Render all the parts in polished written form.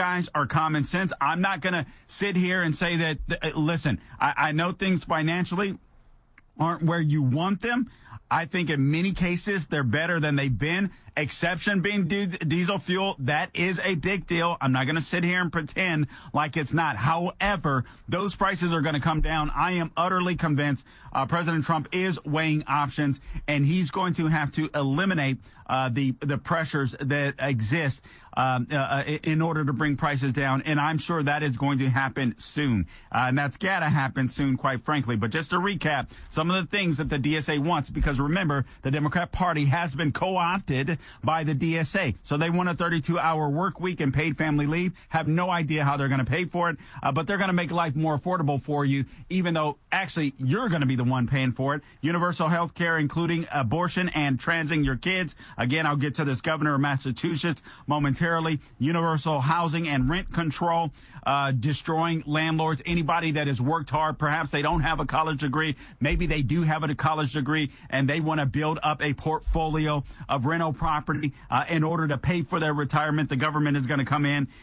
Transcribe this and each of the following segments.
guys are common sense. I'm not going to sit here and say that, listen, I know things financially aren't where you want them. I think in many cases they're better than they've been. Exception being diesel fuel. That is a big deal. I'm not going to sit here and pretend like it's not. However, those prices are going to come down. I am utterly convinced President Trump is weighing options, and he's going to have to eliminate the pressures that exist in order to bring prices down. And I'm sure that is going to happen soon. And that's got to happen soon, quite frankly. But just to recap, some of the things that the DSA wants, because remember, the Democrat Party has been co-opted by the DSA. So they want a 32-hour work week and paid family leave. Have no idea how they're going to pay for it, but they're going to make life more affordable for you, even though actually you're going to be the one paying for it. Universal health care, including abortion and transing your kids. Again, I'll get to this governor of Massachusetts momentarily. Universal housing and rent control, destroying landlords. Anybody that has worked hard, perhaps they don't have a college degree. Maybe they do have a college degree, and they want to build up a portfolio of rental property in order to pay for their retirement. The government is going to come in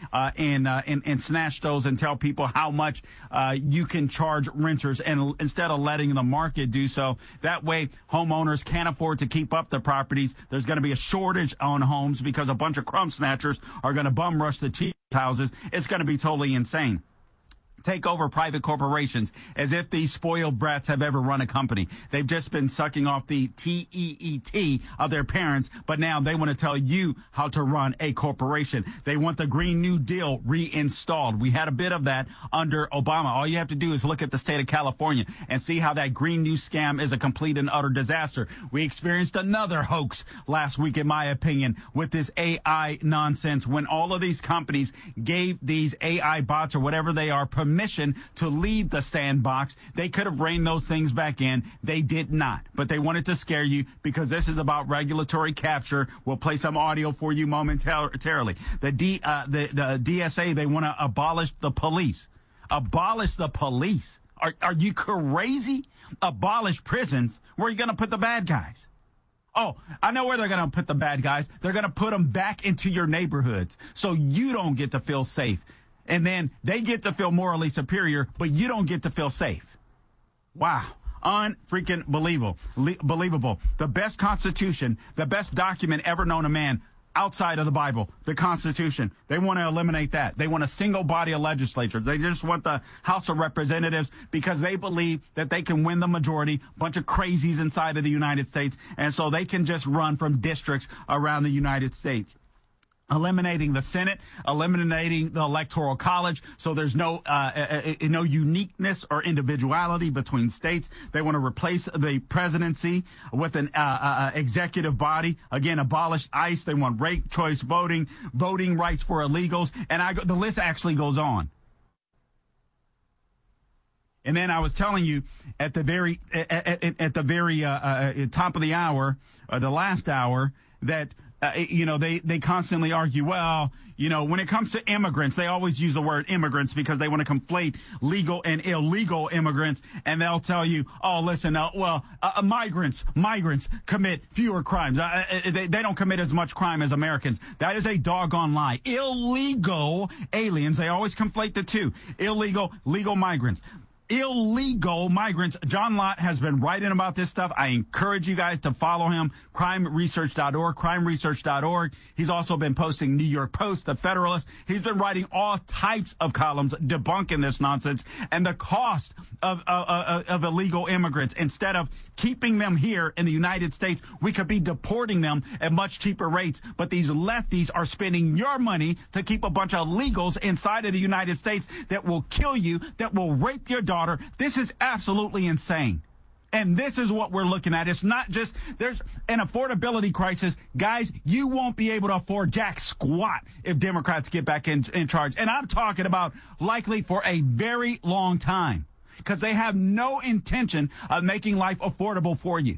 and snatch those and tell people how much you can charge renters, and instead of letting the market do so. That way, homeowners can't afford to keep up the properties. There's going to be a shortage on homes because a bunch of crumb snatchers are going to bum rush the cheap houses. It's going to be totally insane. Take over private corporations as if these spoiled brats have ever run a company. They've just been sucking off the TEET of their parents, but now they want to tell you how to run a corporation. They want the Green New Deal reinstalled. We had a bit of that under Obama. All you have to do is look at the state of California and see how that Green New scam is a complete and utter disaster. We experienced another hoax last week, in my opinion, with this AI nonsense, when all of these companies gave these AI bots or whatever they are permission to leave the sandbox. They could have reined those things back in. They did not, but they wanted to scare you because this is about regulatory capture. We'll play some audio for you momentarily. The DSA, they want to abolish the police. Abolish the police. Are you crazy? Abolish prisons. Where are you going to put the bad guys? Oh, I know where they're going to put the bad guys. They're going to put them back into your neighborhoods so you don't get to feel safe. And then they get to feel morally superior, but you don't get to feel safe. Wow. Unfreaking believable. The best Constitution, the best document ever known to man outside of the Bible, the Constitution. They want to eliminate that. They want a single body of legislature. They just want the House of Representatives because they believe that they can win the majority, bunch of crazies inside of the United States, and so they can just run from districts around the United States. Eliminating the Senate, eliminating the Electoral College, so there's no uniqueness or individuality between states. They want to replace the presidency with an executive body. Again, abolish ICE. They want ranked choice voting, voting rights for illegals, and the list actually goes on. And then I was telling you at the very top of the hour, the last hour, that. They constantly argue, well, when it comes to immigrants, they always use the word immigrants because they want to conflate legal and illegal immigrants. And they'll tell you, oh, listen, migrants commit fewer crimes. They don't commit as much crime as Americans. That is a doggone lie. Illegal aliens, they always conflate the two. Legal migrants. Illegal migrants. John Lott has been writing about this stuff. I encourage you guys to follow him. crimeresearch.org. He's also been posting New York Post, The Federalist. He's been writing all types of columns debunking this nonsense and the cost of illegal immigrants. Instead of keeping them here in the United States, we could be deporting them at much cheaper rates. But these lefties are spending your money to keep a bunch of illegals inside of the United States that will kill you, that will rape your daughter. This is absolutely insane. And this is what we're looking at. It's not just, there's an affordability crisis. Guys, you won't be able to afford jack squat if Democrats get back in charge. And I'm talking about likely for a very long time, because they have no intention of making life affordable for you.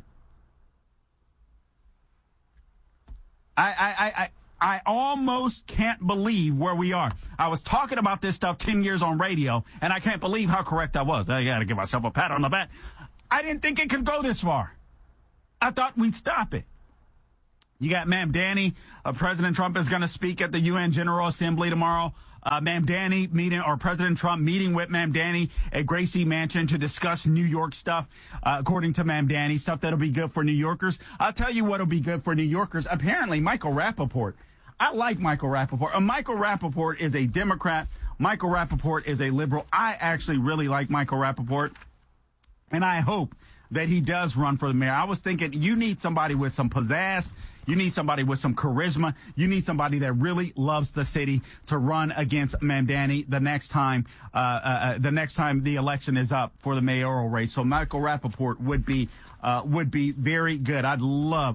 I almost can't believe where we are. I was talking about this stuff 10 years on radio, and I can't believe how correct I was. I got to give myself a pat on the back. I didn't think it could go this far. I thought we'd stop it. You got Ma'am Danny. President Trump is going to speak at the UN General Assembly tomorrow. Mamdani meeting, or President Trump meeting with Mamdani at Gracie Mansion to discuss New York stuff, according to Mamdani, stuff that'll be good for New Yorkers. I'll tell you what'll be good for New Yorkers. Apparently, Michael Rappaport. I like Michael Rappaport. Michael Rappaport is a Democrat. Michael Rappaport is a liberal. I actually really like Michael Rappaport, and I hope that he does run for the mayor. I was thinking you need somebody with some pizzazz. You need somebody with some charisma. You need somebody that really loves the city to run against Mamdani the next time the election is up for the mayoral race. So Michael Rappaport would be very good. I'd love.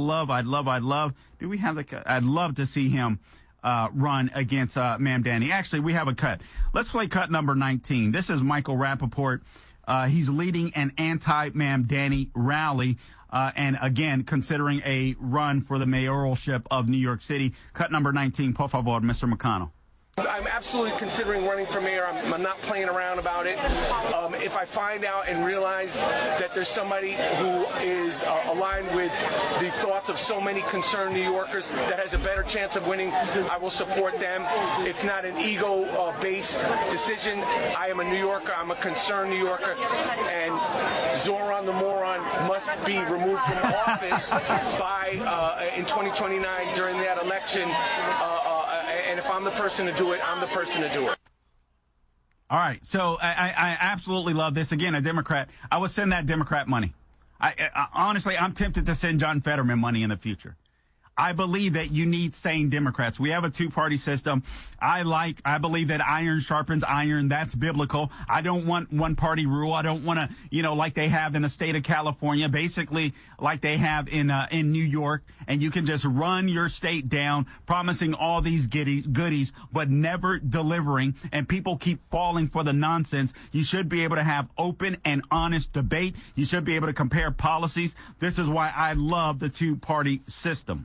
Do we have I'd love to see him run against Mamdani. Actually, we have a cut. Let's play cut number 19. This is Michael Rappaport. He's leading an anti-Mamdani rally. And again, considering a run for the mayoralship of New York City. Cut number 19, por favor, Mr. McConnell. I'm absolutely considering running for mayor. I'm not playing around about it. If I find out and realize that there's somebody who is aligned with the thoughts of so many concerned New Yorkers that has a better chance of winning, I will support them. It's not an ego-based decision. I am a New Yorker. I'm a concerned New Yorker. And Zoran the moron must be removed from office by in 2029 during that election. And if I'm the person to do it, I'm the person to do it. All right. So I absolutely love this. Again, a Democrat. I would send that Democrat money. Honestly, I'm tempted to send John Fetterman money in the future. I believe that you need sane Democrats. We have a two-party system. I believe that iron sharpens iron. That's biblical. I don't want one-party rule. I don't want to, like they have in the state of California, basically like they have in New York, and you can just run your state down, promising all these goodies, but never delivering, and people keep falling for the nonsense. You should be able to have open and honest debate. You should be able to compare policies. This is why I love the two-party system.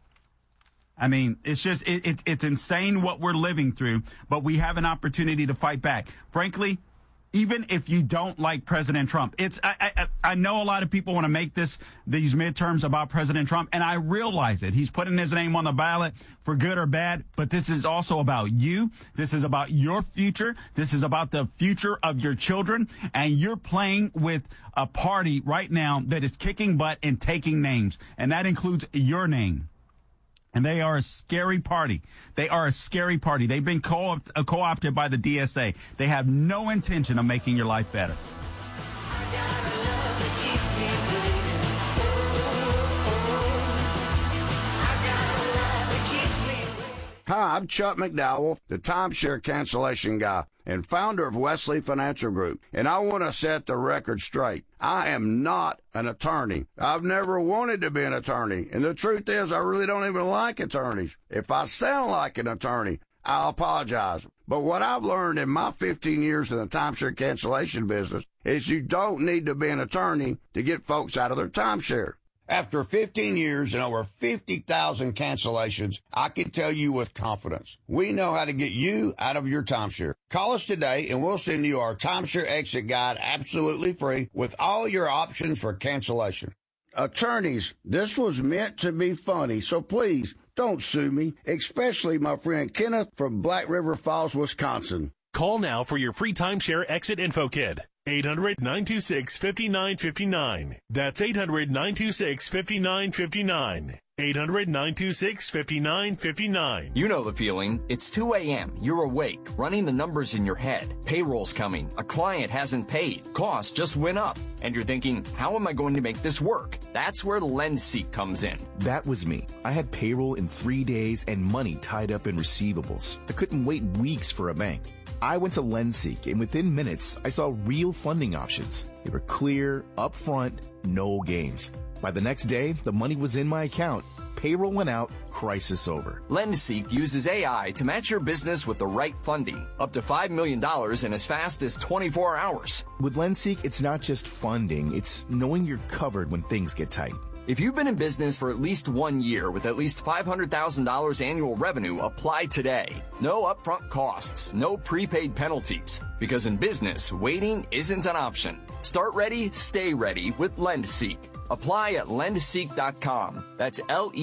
I mean, it's just, it's insane what we're living through, but we have an opportunity to fight back. Frankly, even if you don't like President Trump, I know a lot of people want to make these midterms about President Trump, and I realize it. He's putting his name on the ballot for good or bad, but this is also about you. This is about your future. This is about the future of your children, and you're playing with a party right now that is kicking butt and taking names, and that includes your name. And they are a scary party. They are a scary party. They've been co-opted by the DSA. They have no intention of making your life better. Hi, I'm Chuck McDowell, the timeshare cancellation guy and founder of Wesley Financial Group, and I want to set the record straight. I am not an attorney. I've never wanted to be an attorney, and the truth is I really don't even like attorneys. If I sound like an attorney, I'll apologize. But what I've learned in my 15 years in the timeshare cancellation business is you don't need to be an attorney to get folks out of their timeshare. After 15 years and over 50,000 cancellations, I can tell you with confidence, we know how to get you out of your timeshare. Call us today and we'll send you our timeshare exit guide absolutely free with all your options for cancellation. Attorneys, this was meant to be funny, so please don't sue me, especially my friend Kenneth from Black River Falls, Wisconsin. Call now for your free timeshare exit info kit. 800-926-5959. That's 800-926-5959. 800-926-5959. You know the feeling. It's 2 a.m. You're awake, running the numbers in your head. Payroll's coming. A client hasn't paid. Costs just went up. And you're thinking, how am I going to make this work? That's where LendSeek comes in. That was me. I had payroll in 3 days and money tied up in receivables. I couldn't wait weeks for a bank. I went to LendSeek, and within minutes, I saw real funding options. They were clear, upfront, no games. By the next day, the money was in my account. Payroll went out, crisis over. LendSeek uses AI to match your business with the right funding, up to $5 million in as fast as 24 hours. With LendSeek, it's not just funding, it's knowing you're covered when things get tight. If you've been in business for at least 1 year with at least $500,000 annual revenue, apply today. No upfront costs, no prepaid penalties. Because in business, waiting isn't an option. Start ready, stay ready with LendSeek. Apply at lendseek.com. That's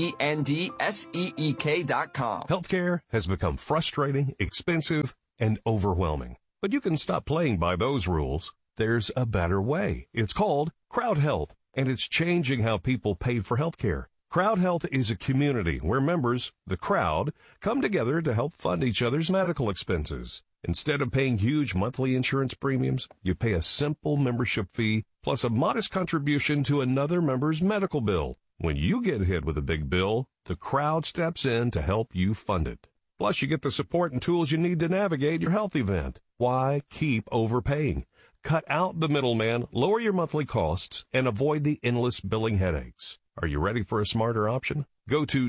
LENDSEEK.com. Healthcare has become frustrating, expensive, and overwhelming. But you can stop playing by those rules. There's a better way. It's called Crowd Health, and it's changing how people pay for healthcare. Crowd Health is a community where members, the crowd, come together to help fund each other's medical expenses. Instead of paying huge monthly insurance premiums, you pay a simple membership fee plus a modest contribution to another member's medical bill. When you get hit with a big bill, the crowd steps in to help you fund it. Plus, you get the support and tools you need to navigate your health event. Why keep overpaying? Cut out the middleman, lower your monthly costs, and avoid the endless billing headaches. Are you ready for a smarter option? Go to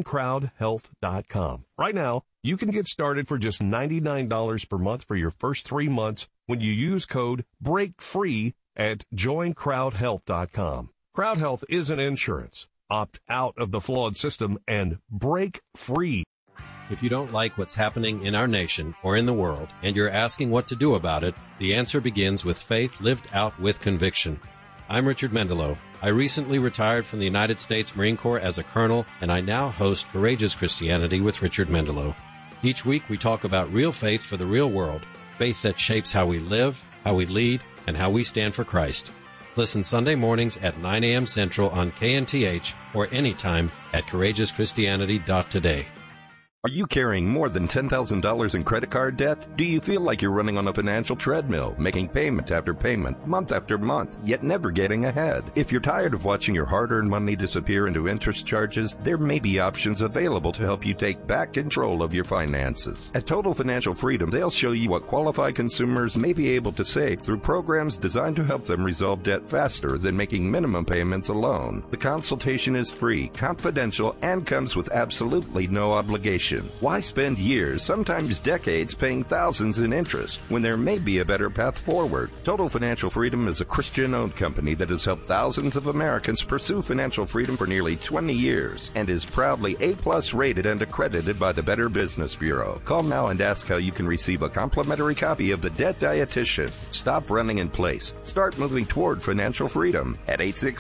joincrowdhealth.com. Right now, you can get started for just $99 per month for your first 3 months when you use code BREAKFREE at joincrowdhealth.com. Crowd Health isn't insurance. Opt out of the flawed system and break free. If you don't like what's happening in our nation or in the world, and you're asking what to do about it, the answer begins with faith lived out with conviction. I'm Richard Mendelow. I recently retired from the United States Marine Corps as a colonel, and I now host Courageous Christianity with Richard Mendelow. Each week we talk about real faith for the real world, faith that shapes how we live, how we lead, and how we stand for Christ. Listen Sunday mornings at 9 a.m. Central on KNTH or anytime at CourageousChristianity.today. Are you carrying more than $10,000 in credit card debt? Do you feel like you're running on a financial treadmill, making payment after payment, month after month, yet never getting ahead? If you're tired of watching your hard-earned money disappear into interest charges, there may be options available to help you take back control of your finances. At Total Financial Freedom, they'll show you what qualified consumers may be able to save through programs designed to help them resolve debt faster than making minimum payments alone. The consultation is free, confidential, and comes with absolutely no obligation. Why spend years, sometimes decades, paying thousands in interest when there may be a better path forward? Total Financial Freedom is a Christian-owned company that has helped thousands of Americans pursue financial freedom for nearly 20 years and is proudly A+ rated and accredited by the Better Business Bureau. Call now and ask how you can receive a complimentary copy of The Debt Dietitian. Stop running in place. Start moving toward financial freedom at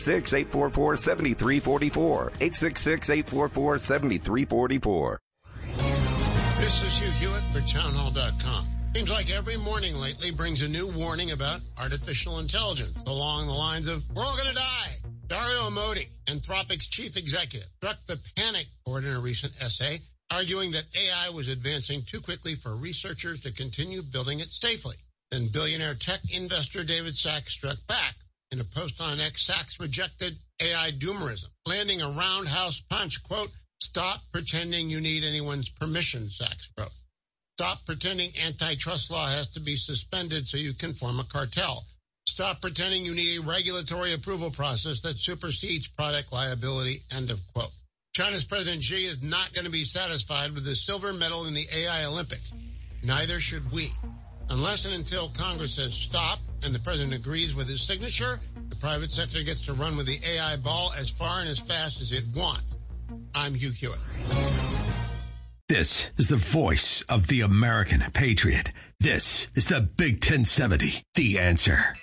866-844-7344. 866-844-7344. This is Hugh Hewitt for townhall.com. Seems like every morning lately brings a new warning about artificial intelligence along the lines of, we're all going to die. Dario Amodei, Anthropic's chief executive, struck the panic chord in a recent essay, arguing that AI was advancing too quickly for researchers to continue building it safely. Then billionaire tech investor David Sacks struck back. In a post on X, Sacks rejected AI doomerism, landing a roundhouse punch, quote, "Stop pretending you need anyone's permission," Sacks wrote. Stop pretending antitrust law has to be suspended so you can form a cartel. Stop pretending you need a regulatory approval process that supersedes product liability, end of quote. China's President Xi is not going to be satisfied with the silver medal in the AI Olympics. Neither should we. Unless and until Congress says stop and the president agrees with his signature, the private sector gets to run with the AI ball as far and as fast as it wants. I'm Hugh Hewitt. This is the voice of the American patriot. This is the Big 1070, The Answer.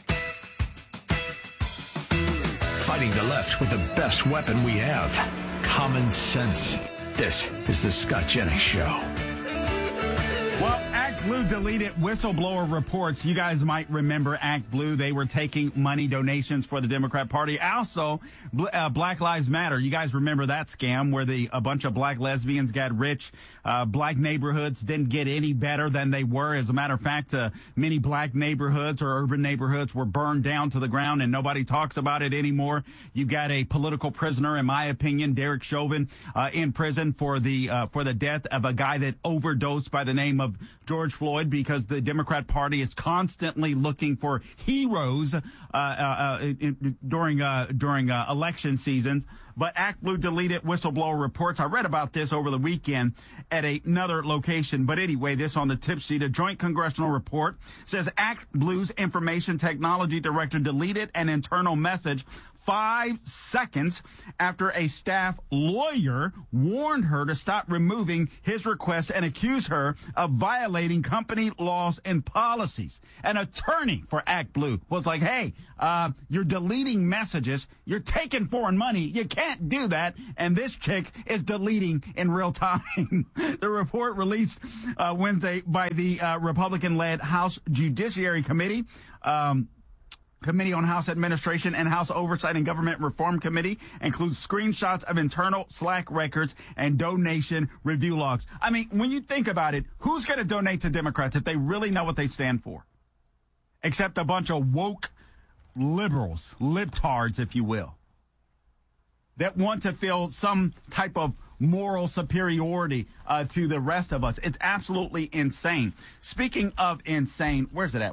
Fighting the left with the best weapon we have, common sense. This is the Scott Jennings Show. Well, Act Blue deleted whistleblower reports. You guys might remember Act Blue. They were taking money donations for the Democrat Party. Also, Black Lives Matter. You guys remember that scam where a bunch of black lesbians got rich. Black neighborhoods didn't get any better than they were. As a matter of fact, many black neighborhoods or urban neighborhoods were burned down to the ground, and nobody talks about it anymore. You've got a political prisoner, in my opinion, Derek Chauvin, in prison for the death of a guy that overdosed by the name of George Floyd, because the Democrat Party is constantly looking for heroes during election seasons. But Act Blue deleted whistleblower reports. I read about this over the weekend at another location. But anyway, this on the tip sheet. A joint congressional report says Act Blue's information technology director deleted an internal message 5 seconds after a staff lawyer warned her to stop removing his request and accused her of violating company laws and policies. An attorney for ActBlue was like, hey, you're deleting messages. You're taking foreign money. You can't do that. And this chick is deleting in real time. The report released Wednesday by the Republican-led House Judiciary Committee, Committee on House Administration and House Oversight and Government Reform Committee, includes screenshots of internal Slack records and donation review logs. I mean, when you think about it, who's going to donate to Democrats if they really know what they stand for? Except a bunch of woke liberals, libtards, if you will, that want to feel some type of moral superiority to the rest of us. It's absolutely insane. Speaking of insane, where's it at?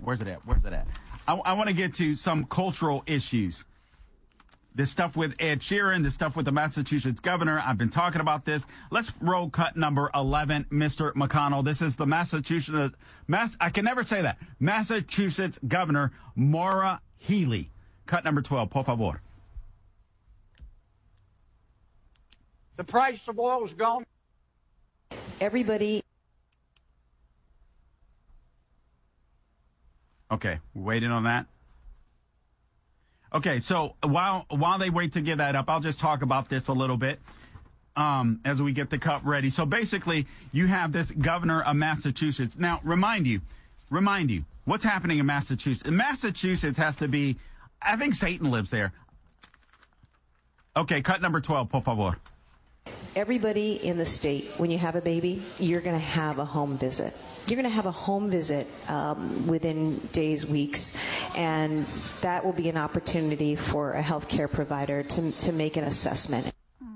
I want to get to some cultural issues. This stuff with Ed Sheeran, this stuff with the Massachusetts governor. I've been talking about this. Let's roll cut number 11, Mr. McConnell. This is the I can never say that. Massachusetts Governor Maura Healey. Cut number 12, por favor. The price of oil is gone. Everybody. Okay, waiting on that. Okay, so while they wait to get that up, I'll just talk about this a little bit as we get the cut ready. So basically, you have this governor of Massachusetts. Now, remind you, what's happening in Massachusetts? Massachusetts has to be, I think Satan lives there. Okay, cut number 12, por favor. Everybody in the state, when you have a baby, you're going to have a home visit. You're going to have a home visit within days, weeks, and that will be an opportunity for a healthcare provider to make an assessment.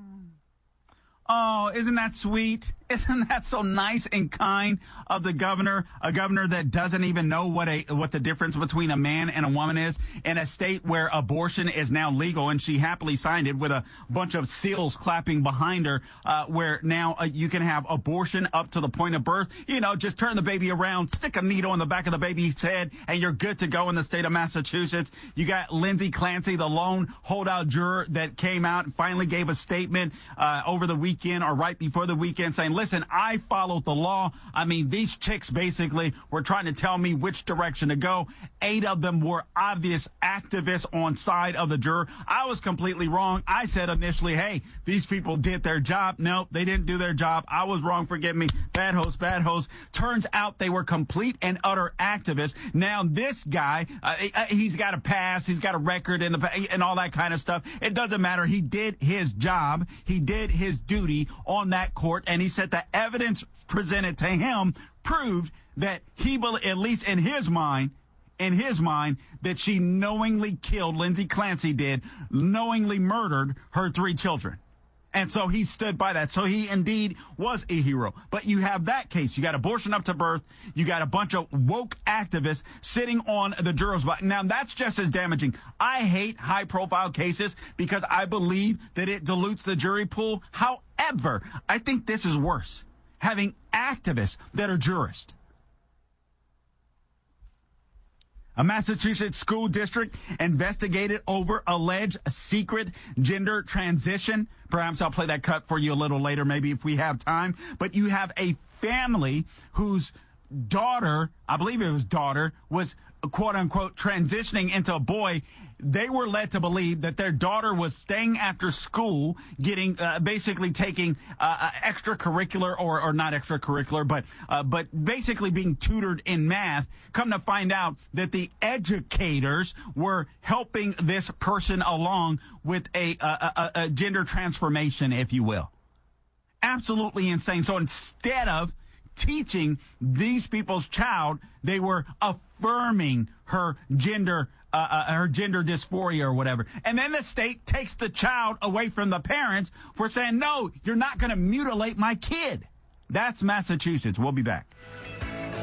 Oh, isn't that sweet? Isn't that so nice and kind of the governor? A governor that doesn't even know what the difference between a man and a woman is in a state where abortion is now legal, and she happily signed it with a bunch of seals clapping behind her, where now you can have abortion up to the point of birth. You know, just turn the baby around, stick a needle in the back of the baby's head, and you're good to go in the state of Massachusetts. You got Lindsay Clancy, the lone holdout juror that came out and finally gave a statement over the weekend or right before the weekend saying, listen, I followed the law. I mean, these chicks basically were trying to tell me which direction to go. 8 of them were obvious activists on side of the juror. I was completely wrong. I said initially, hey, these people did their job. No, they didn't do their job. I was wrong. Forgive me. Bad host. Turns out they were complete and utter activists. Now this guy, he's got a pass. He's got a record and all that kind of stuff. It doesn't matter. He did his job. He did his duty on that court, and he said the evidence presented to him proved that he, at least in his mind, that she knowingly killed, Lindsay Clancy did, knowingly murdered her 3 children. And so he stood by that. So he indeed was a hero. But you have that case. You got abortion up to birth. You got a bunch of woke activists sitting on the jurors' body. Now, that's just as damaging. I hate high-profile cases because I believe that it dilutes the jury pool. However, I think this is worse. Having activists that are jurists. A Massachusetts school district investigated over alleged secret gender transition. Perhaps I'll play that cut for you a little later, maybe if we have time. But you have a family whose daughter, I believe it was daughter, was quote unquote transitioning into a boy. They were led to believe that their daughter was staying after school, getting basically taking extracurricular or not extracurricular, but basically being tutored in math. Come to find out that the educators were helping this person along with a gender transformation, if you will. Absolutely insane. So instead of teaching these people's child, they were affirming her gender dysphoria or whatever. And then the state takes the child away from the parents for saying, no, you're not going to mutilate my kid. That's Massachusetts. We'll be back.